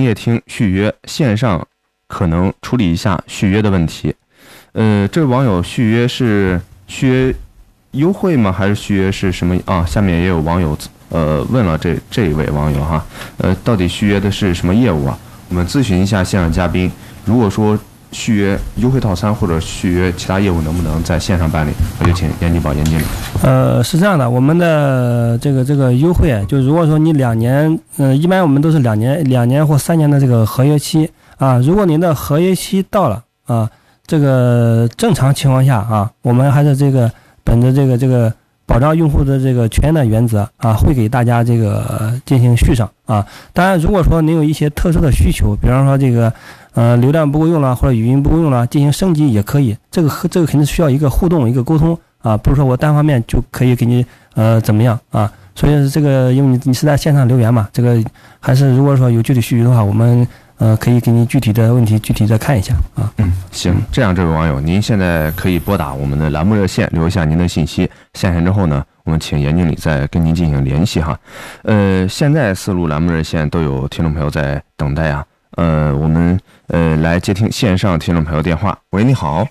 业厅续约，线上可能处理一下续约的问题。这位网友续约是续约优惠吗？还是续约是什么啊？下面也有网友问了这一位网友哈，到底续约的是什么业务啊？我们咨询一下线上嘉宾，如果说续约优惠套餐或者续约其他业务能不能在线上办理？我就请严金宝严经理。 是这样的，我们的这个优惠，就如果说你2年，一般我们都是2年或3年的这个合约期啊。如果您的合约期到了啊，这个正常情况下啊，我们还是这个本着这个保障用户的这个权益的原则啊，会给大家这个进行续上啊。当然，如果说您有一些特殊的需求，比方说这个流量不够用了，或者语音不够用了，进行升级也可以。这个肯定需要一个互动，一个沟通啊，不是说我单方面就可以给你怎么样啊。所以这个因为你是在线上留言嘛，这个还是如果说有具体需求的话，我们可以给你具体的问题具体再看一下啊。 行，这样这位网友，您现在可以拨打我们的栏目热线，留下您的信息。下线之后呢，我们请严经理再跟您进行联系哈。现在4路栏目热线都有听众朋友在等待啊。我们来接听线上听众朋友电话。喂，你好。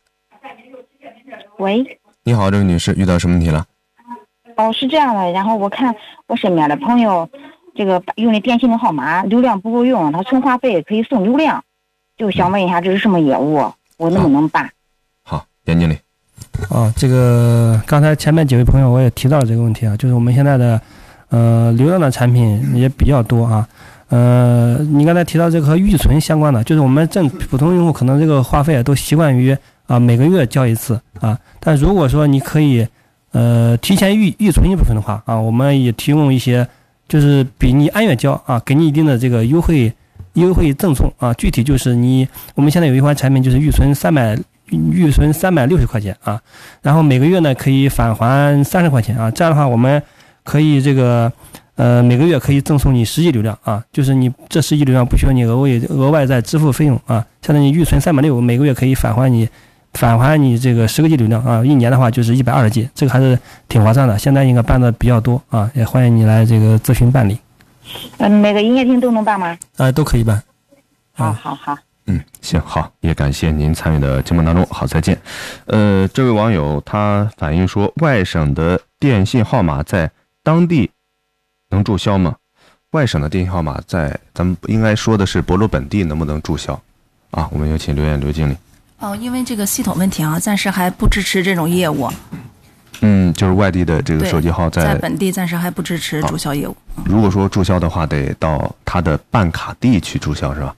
喂， 你好，这位女士，遇到什么问题了？ 是这样的，然后我看我身边的朋友，这个用的电信的号码流量不够用，他充话费可以送流量，就想问一下这是什么业务，我能不能办？ 好，严经理。 这个刚才前面几位朋友我也提到了这个问题啊，就是我们现在的流量的产品也比较多啊。你刚才提到这个和预存相关的，就是我们普通用户可能这个话费都习惯于每个月交一次啊，但如果说你可以提前预存一部分的话啊，我们也提供一些就是比你按月交啊，给你一定的这个优惠赠送啊。具体就是我们现在有一款产品就是预存360块钱啊，然后每个月呢可以返还30块钱啊，这样的话我们可以这个每个月可以赠送你10G流量啊，就是你这10G流量不需要你额外再支付费用啊，相当于预存360，每个月可以返还你这个10个G 流量啊，一年的话就是120G，这个还是挺划算的。现在应该办的比较多啊，也欢迎你来这个咨询办理。 每个营业厅都能办吗？ 都可以办。 好。 行，好，也感谢您参与的节目当中，好，再见。这位网友他反映说，外省的电信号码在当地能注销吗？外省的电信号码在咱们应该说的是亳州本地能不能注销啊？我们有请刘经理。 因为这个系统问题啊，暂时还不支持这种业务。 就是外地的这个手机号在本地暂时还不支持注销业务。 如果说注销的话，得到他的办卡地去注销是吧？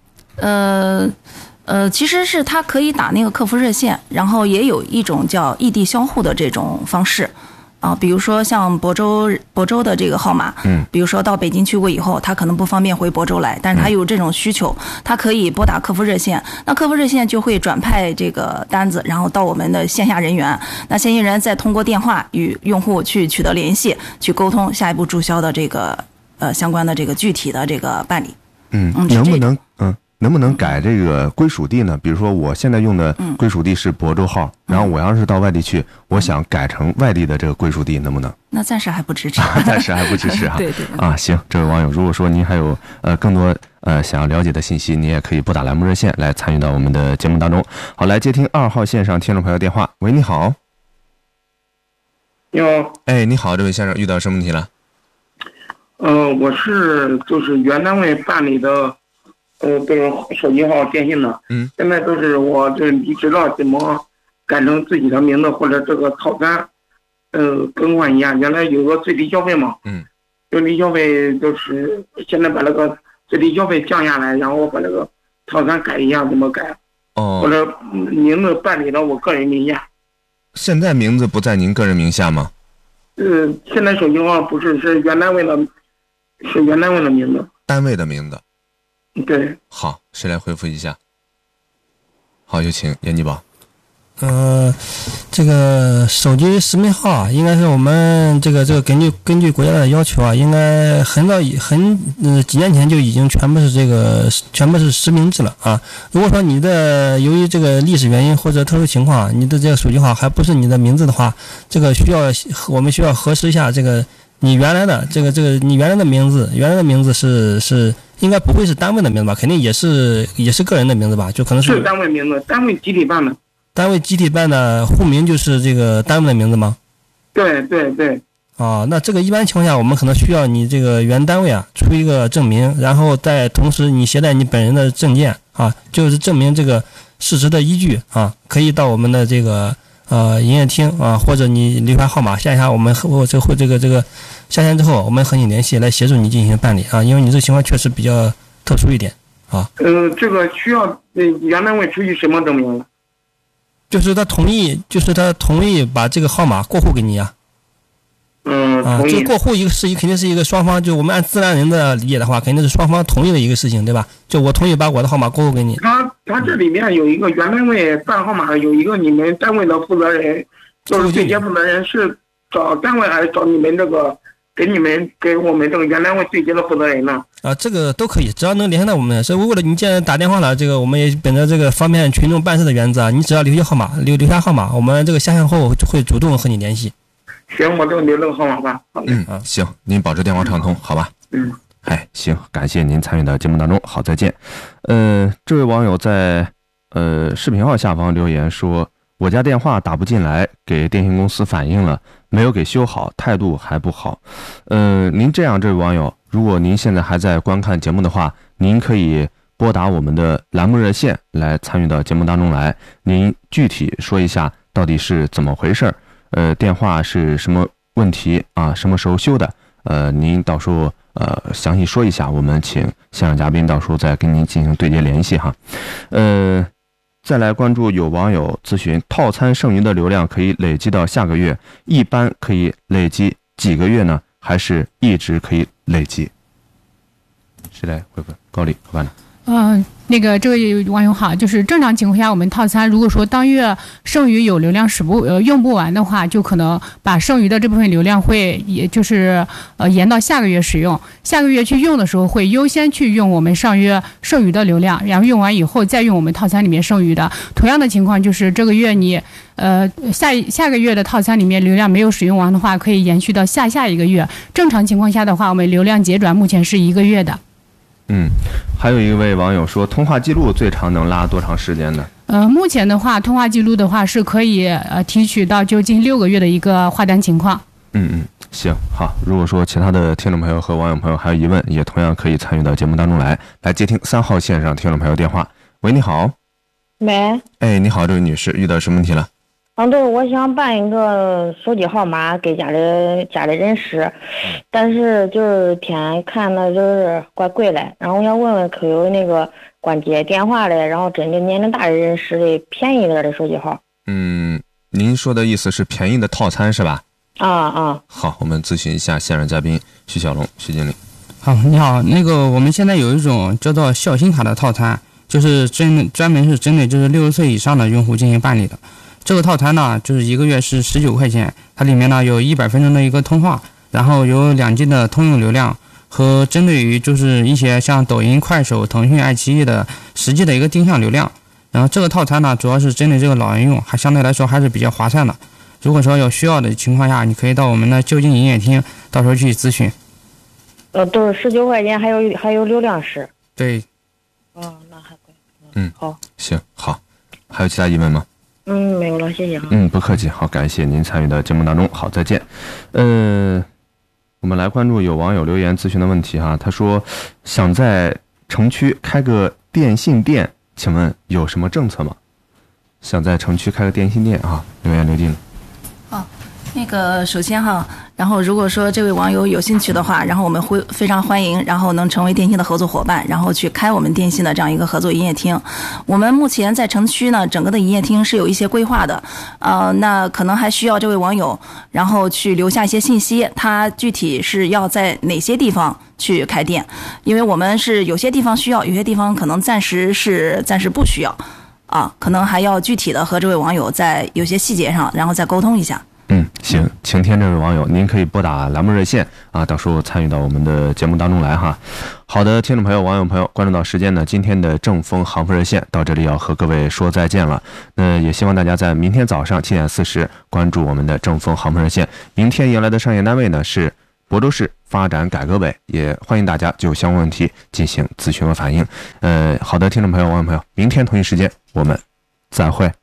其实是他可以打那个客服热线，然后也有一种叫异地销户的这种方式。比如说像亳州的这个号码，比如说到北京去过以后，他可能不方便回亳州来，但是他有这种需求，他可以拨打客服热线，那客服热线就会转派这个单子，然后到我们的线下人员，那线下人再通过电话与用户去取得联系，去沟通下一步注销的这个相关的这个具体的这个办理。 能不能改这个归属地呢？比如说我现在用的归属地是亳州号，然后我要是到外地去，我想改成外地的这个归属地，能不能？ 那暂时还不支持。 暂时还不支持啊。 对。 行，这位网友，如果说您还有更多想要了解的信息，你也可以拨打栏目热线来参与到我们的节目当中。好，来接听2号线上听众朋友电话。喂，你好。 你好。 你好，这位先生遇到什么问题了？ 我就是原单位办理的。都是手机号电信的，现在都是我这离职了，怎么改成自己的名字或者这个套餐，更换一下。原来有个最低消费嘛，最低消费就是现在把那个最低消费降下来，然后把那个套餐改一下，怎么改？或者名字办理到我个人名下。 现在名字不在您个人名下吗？ 现在手机号不是，是原单位的名字。 单位的名字。 对。 好，谁来回复一下？好，有请严继宝。 这个手机实名号啊，应该是我们这个根据国家的要求啊，应该几年前就已经全部是实名制了啊。如果说你的由于这个历史原因或者特殊情况，你的这个手机号还不是你的名字的话，这个我们需要核实一下这个你原来的你原来的名字是应该不会是单位的名字吧？肯定也是个人的名字吧？就可能是单位名字，单位集体办的。 单位集体办的户名就是这个单位的名字吗？ 对。 哦，那这个一般情况下，我们可能需要你这个原单位啊出一个证明，然后再同时你携带你本人的证件啊，就是证明这个事实的依据啊，可以到我们的这个营业厅啊，或者你留下号码，下一下我们下线之后，我们和你联系来协助你进行办理啊，因为你这个情况确实比较特殊一点啊。 这个需要原单位出具什么证明？ 就是他同意把这个号码过户给你啊。 同意。 这过户肯定是一个双方，就我们按自然人的理解的话，肯定是双方同意的一个事情，对吧？就我同意把我的号码过户给你。 他这里面有一个原单位办号码，有一个你们单位的负责人，就是对接负责人是找单位还是找你们这个给我们这个原单位对接的负责人呢？ 这个都可以，只要能联系到我们。所以为了你既然打电话了，这个我们也本着这个方便群众办事的原则，你只要留下号码，留下号码，我们这个下线后就会主动和你联系。 行，我就留这个号码吧。 行，您保持电话畅通，好吧？行，感谢您参与到节目当中。好，再见。这位网友在视频号下方留言说，我家电话打不进来，给电信公司反映了，没有给修好，态度还不好。您这样，这位网友，如果您现在还在观看节目的话，您可以拨打我们的栏目热线来参与到节目当中来，您具体说一下到底是怎么回事，电话是什么问题啊？什么时候修的？您到时候详细说一下，我们请现场嘉宾到时候再跟您进行对接联系哈。再来关注有网友咨询，套餐剩余的流量可以累积到下个月，一般可以累积几个月呢？还是一直可以累积？谁来回复？高丽，好吧呢？ 这位网友好，就是正常情况下，我们套餐如果说当月剩余有流量用不完的话，就可能把剩余的这部分流量会也就是延到下个月使用，下个月去用的时候会优先去用我们上月剩余的流量，然后用完以后再用我们套餐里面剩余的。同样的情况就是这个月你下个月的套餐里面流量没有使用完的话，可以延续到下一个月。正常情况下的话，我们流量结转目前是1个月的。 还有一位网友说，通话记录最长能拉多长时间呢？ 目前的话，通话记录的话是可以提取到就近6个月的一个话单情况。 行，好。如果说其他的听众朋友和网友朋友还有疑问，也同样可以参与到节目当中来接听3号线上听众朋友电话。喂，你好。 喂。 你好，这位女士，遇到什么问题了？ 对，我想办一个手机号码给家里人使，但是就是天看的就是怪贵嘞，然后我想问问可有那个光接电话的，然后针对年龄大的人使的便宜点的手机号。 您说的意思是便宜的套餐是吧？好，我们咨询一下现场嘉宾徐小龙徐经理。 好，你好，我们现在有一种叫做孝心卡的套餐，就是专门是针对就是60岁以上的用户进行办理的。这个套餐呢，就是1个月是19块钱，它里面呢有100分钟的一个通话，然后有2G 的通用流量，和针对于就是一些像抖音、快手、腾讯、爱奇艺的实际的一个定向流量。然后这个套餐呢，主要是针对这个老人用，还相对来说还是比较划算的。如果说有需要的情况下，你可以到我们的就近营业厅，到时候去咨询。 都是19块钱，还有流量使。 对。 那还贵。好。 行，好。还有其他疑问吗？ 没有了，谢谢。 不客气。好，感谢您参与的节目当中。好，再见。我们来关注有网友留言咨询的问题哈，他说想在城区开个电信店，请问有什么政策吗？想在城区开个电信店啊，留言留进了。 首先然后如果说这位网友有兴趣的话，然后我们会非常欢迎，然后能成为电信的合作伙伴，然后去开我们电信的这样一个合作营业厅。我们目前在城区呢，整个的营业厅是有一些规划的，那可能还需要这位网友然后去留下一些信息，他具体是要在哪些地方去开店，因为我们是有些地方需要，有些地方可能暂时不需要可能还要具体的和这位网友在有些细节上然后再沟通一下。 行，晴天这位网友，您可以拨打栏目热线到时候参与到我们的节目当中来哈。好的，听众朋友、网友朋友，关注到时间呢，今天的正风航空热线到这里要和各位说再见了。那也希望大家在明天早上7点40关注我们的正风航空热线。明天迎来的上线单位呢是亳州市发展改革委，也欢迎大家就相关问题进行咨询和反映。好的，听众朋友、网友朋友，明天同一时间我们再会。